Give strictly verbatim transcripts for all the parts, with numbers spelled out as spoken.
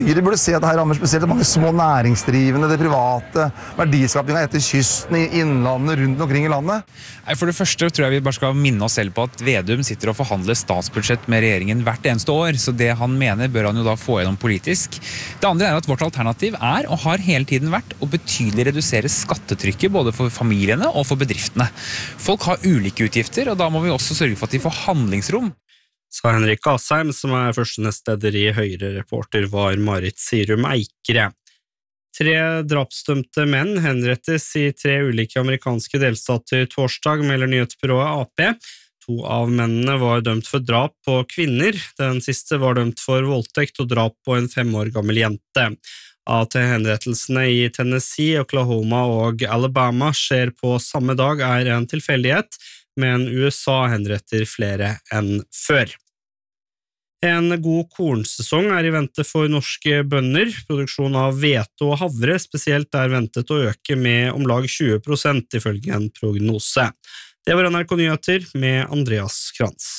De burde se at det her rammer spesielt mange små næringsdrivende, det private, verdiskapningen etter kysten, i innlandet, rundt omkring i landet. Nei, for det første tror jeg vi bare skal minne oss selv på at Vedum sitter og forhandler statsbudsjett med regjeringen hvert eneste år, så det han mener bør han jo da få gjennom politisk. Det andre er at vårt alternativ er, og har hele tiden vært, å betydelig redusere skattetrykket både for familiene og for bedriftene. Folk har ulike utgifter, og da må vi også sørge for at de får handlingsrom. Sa Henrik Asheim, som er første nestleder i Høyre-reporter, var Marit Sirum Eikere. Tre drapsdømte menn henrettes i tre ulike amerikanske delstater torsdag, melder nyhetsbyrået A P. To av mennene var dømt for drap på kvinner. Den siste var dømt for voldtekt og drap på en fem år gammel jente. At henrettelsene i Tennessee, Oklahoma og Alabama skjer på samme dag er en tilfeldighet, men U S A henretter flere enn før. En god kornsesong er i vente for norske bønder. Produksjon av hvete og havre spesielt er ventet å øke med om lag tjue prosent ifølge en prognose. Det var N R K Nyheter med Andreas Krantz.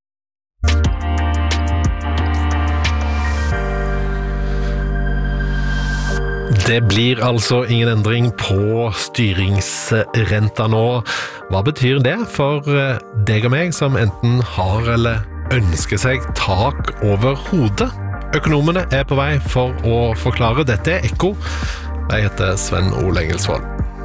Det blir altså ingen endring på styringsrenta nå. Hva betyr det for deg og meg som enten har eller ønsker seg tak over hodet? Økonomene er på vei for å forklare. Dette er Ekko. Jeg heter Sven Ole Engelsvold.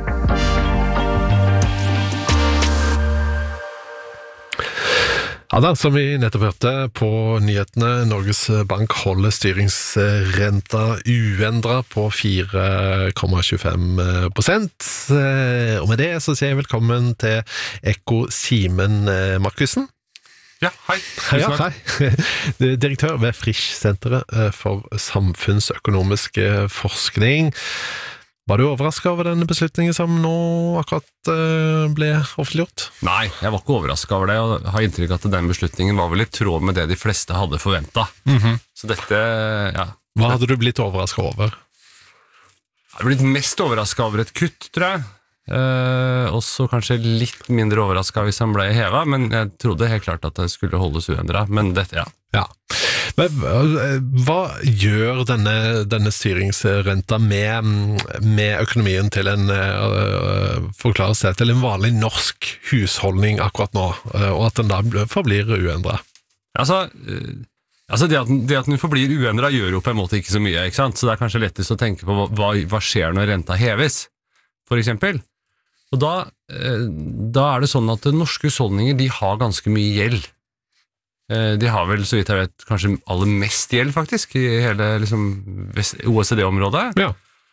Ja da, som vi nettopp hørte på nyhetene, Norges Bank holder styringsrenta uendret på fire komma tjuefem prosent. Og med det så sier jeg velkommen til Ekko Simen Markussen. Ja, hei. Hei, ja, hei. Direktør ved Frisch-senteret for samfunnsøkonomisk forskning. Var du overrasket over denne beslutningen som nå akkurat ble offentliggjort? Nei, jeg var ikke overrasket over det, og har inntrykk at den beslutningen var vel i tråd med det de fleste hadde forventet. Mm-hmm. Så dette, ja. Hva hadde du blitt overrasket over? Jeg hadde blitt mest overrasket over et kutt, tror jeg. Uh, og så kanskje litt mindre overrasket hvis han ble hevet, men jeg trodde helt klart at det skulle holdes uendret, men dette, ja. Ja. Men hva gjør denne, denne styringsrenta med, med økonomien til en, uh, forklarer seg til en vanlig norsk husholdning akkurat nå, uh, og at den da forblir uendret? Altså... Uh, Altså det at, det at den forblir uendret gjør jo på en måte ikke så mye, ikke sant? Så det er kanskje lettest å tenke på hva, hva skjer når renta heves, for eksempel. Og da, da er det sånn at norske husholdninger, de har ganske mye gjeld. De har vel, så vidt jeg vet, kanskje aller mest gjeld faktisk, i hele liksom, O E C D-området. Ja.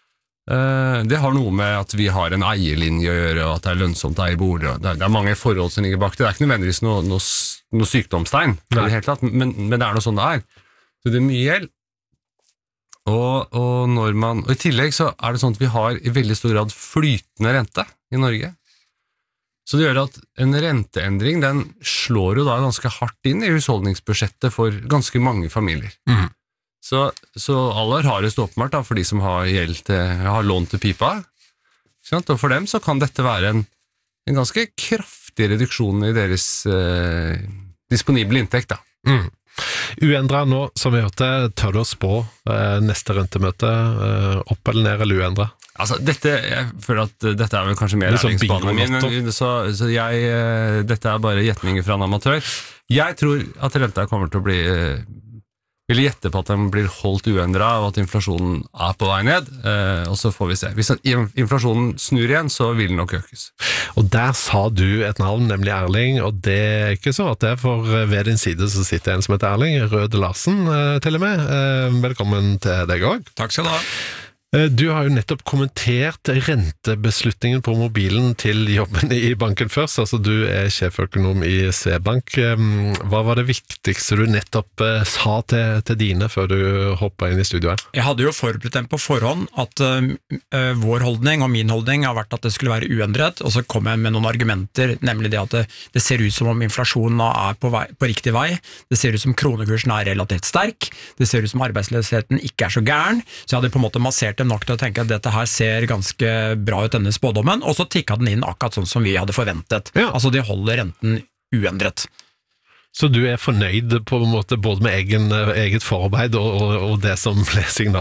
Det har noe med at vi har en eierlinje å gjøre, og at det er lønnsomt å eie bolig. Det er mange forhold som ligger bak det. Det er ikke nødvendigvis noe, noe, noe sykdomstegn, i det hele tatt, men, men det er noe sånn det er. Så det er mye gjeld. Og, og, når man, og i tillegg så er det sånn at vi har i veldig stor grad flytende rente i Norge. Så det gjør at en renteendring, den slår jo da ganske hardt inn i husholdningsbudsjettet for ganske mange familier. Mhm. Så, så aller hardest åpenbart da, for de som har, gjeld til, har lån til pipa, og for dem så kan dette være en, en ganske kraftig reduksjon i deres eh, disponible inntekt. Da. Mm. Uendret nå, som vi hørte, tør du å spå eh, neste rentemøte eh, opp eller ned eller uendret? Altså, dette, jeg føler at dette er vel kanskje mer læringsbanen min, så, så jeg, eh, dette er bare gjetninger fra en amatør. Jeg tror at renta kommer til å bli... Eh, vil gjette på at den blir holdt uendret, og at inflasjonen er på vei ned, eh, og så får vi se. Hvis inflasjonen snur igjen, så vil den nok økes. Og der sa du et navn, nemlig Erling, og det er ikke så at det er, for ved din side så sitter en som heter Erling, Røde Larsen eh, til og med. Eh, velkommen til deg også. Takk skal du ha. Du har jo nettopp kommentert rentebeslutningen på mobilen til jobben i banken først, altså du er sjeføkonom i Svebank. Hva var det viktigste du nettopp sa til, til dine før du hoppet inn i studioet? Jeg hadde jo forberedt dem på forhånd at uh, vår holdning og min holdning har vært at det skulle være uendret, og så kom jeg med noen argumenter, nemlig det at det, det ser ut som om inflasjonen er på, vei, på riktig vei, det ser ut som kronekursen er relativt sterk, det ser ut som arbeidsløsheten ikke er så gæren, så jeg hadde på en måte massert nok til å tenke at dette her ser ganske bra ut, denne spådommen, og så tikket den inn akkurat sånn som vi hadde forventet. Ja. Altså de holder renten uendret. Så du er fornøyd på en måte både med egen, eget forarbeid og, og, og det som ble signalet?